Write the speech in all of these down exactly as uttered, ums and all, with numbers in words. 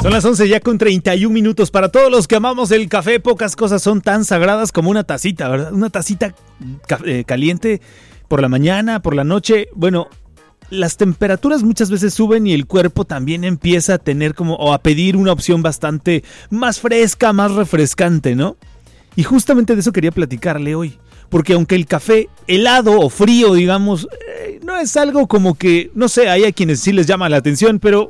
Son las once ya con treinta y un minutos. Para todos los que amamos el café, pocas cosas son tan sagradas como una tacita, ¿verdad? Una tacita eh, caliente por la mañana, por la noche. Bueno, las temperaturas muchas veces suben y el cuerpo también empieza a tener como, o a pedir una opción bastante más fresca, más refrescante, ¿no? Y justamente de eso quería platicarle hoy. Porque aunque el café helado o frío, digamos, eh, no es algo como que, no sé, hay a quienes sí les llama la atención, pero...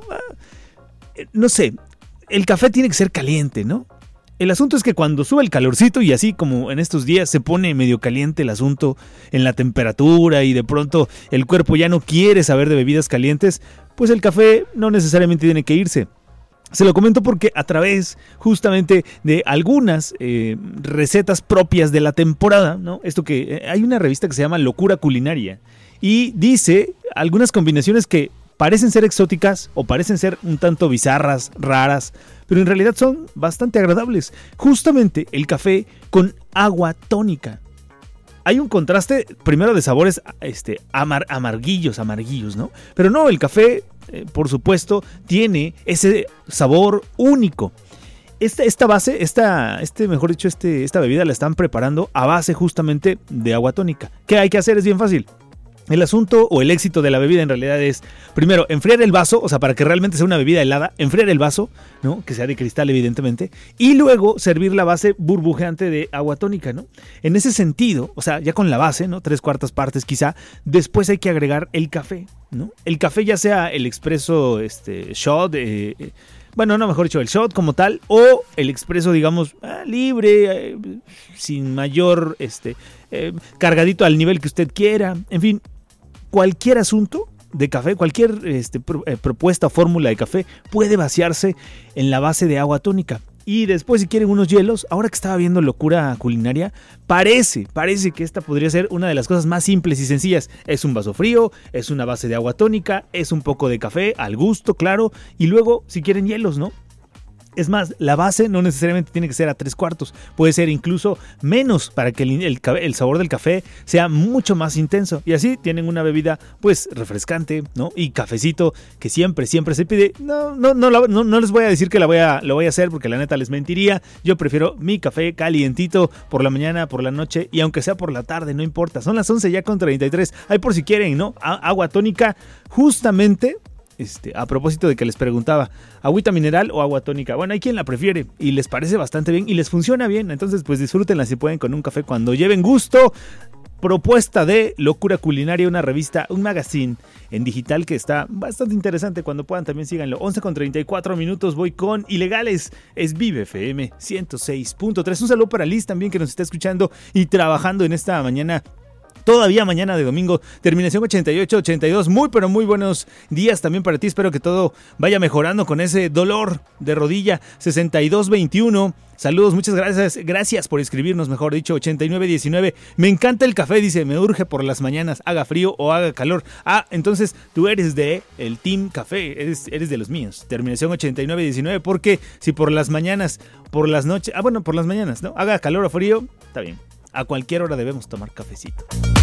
Eh, no sé, el café tiene que ser caliente, ¿no? El asunto es que cuando sube el calorcito y así como en estos días se pone medio caliente el asunto en la temperatura y de pronto el cuerpo ya no quiere saber de bebidas calientes, pues el café no necesariamente tiene que irse. Se lo comento porque a través justamente de algunas eh, recetas propias de la temporada, ¿no? Esto que eh, hay una revista que se llama Locura Culinaria y dice algunas combinaciones que parecen ser exóticas o parecen ser un tanto bizarras, raras, pero en realidad son bastante agradables. Justamente el café con agua tónica. Hay un contraste primero de sabores este, amar, amarguillos, amarguillos, ¿no? Pero no, el café, eh, por supuesto, tiene ese sabor único. Esta, esta base, esta, este, mejor dicho, este, esta bebida la están preparando a base justamente de agua tónica. ¿Qué hay que hacer? Es bien fácil. El asunto o el éxito de la bebida en realidad es, primero, enfriar el vaso, o sea, para que realmente sea una bebida helada, enfriar el vaso, ¿no? Que sea de cristal, evidentemente, y luego servir la base burbujeante de agua tónica, ¿no? En ese sentido, o sea, ya con la base, ¿no? Tres cuartas partes quizá, después hay que agregar el café, ¿no? El café ya sea el expreso, este, shot, eh, eh, bueno, no, mejor dicho, el shot como tal, o el expreso, digamos, ah, libre, eh, sin mayor, este, eh, cargadito al nivel que usted quiera, en fin. Cualquier asunto de café, cualquier este, pro, eh, propuesta o fórmula de café puede vaciarse en la base de agua tónica. Y después, si quieren unos hielos, ahora que estaba viendo Locura Culinaria, parece, parece que esta podría ser una de las cosas más simples y sencillas. Es un vaso frío, es una base de agua tónica, es un poco de café, al gusto, claro. Y luego, si quieren hielos, ¿no? Es más, la base no necesariamente tiene que ser a tres cuartos, puede ser incluso menos para que el, el, el sabor del café sea mucho más intenso. Y así tienen una bebida pues refrescante, ¿no? Y cafecito que siempre, siempre se pide. No, no, no, no, no les voy a decir que la voy a, lo voy a hacer porque la neta les mentiría. Yo prefiero mi café calientito por la mañana, por la noche y aunque sea por la tarde, no importa. Son las once ya con treinta y tres. Ahí por si quieren, ¿no? A- agua tónica justamente... Este, a propósito de que les preguntaba, ¿agüita mineral o agua tónica? Bueno, hay quien la prefiere y les parece bastante bien y les funciona bien. Entonces, pues disfrútenla si pueden con un café cuando lleven gusto. Propuesta de Locura Culinaria, una revista, un magazine en digital que está bastante interesante. Cuando puedan también síganlo. once con treinta y cuatro minutos, voy con Ilegales. Es Vive F M ciento seis punto tres. Un saludo para Liz también que nos está escuchando y trabajando en esta mañana. Todavía mañana de domingo, terminación ochenta y ocho ochenta y dos. Muy, pero muy buenos días también para ti. Espero que todo vaya mejorando con ese dolor de rodilla. sesenta y dos veintiuno. Saludos, muchas gracias. Gracias por escribirnos, mejor dicho. ochenta y nueve diecinueve. Me encanta el café, dice. Me urge por las mañanas, haga frío o haga calor. Ah, entonces tú eres de el Team Café. Eres, eres de los míos. Terminación ochenta y nueve diecinueve. Porque si por las mañanas, por las noches. Ah, bueno, por las mañanas, ¿no? Haga calor o frío, está bien. A cualquier hora debemos tomar cafecito.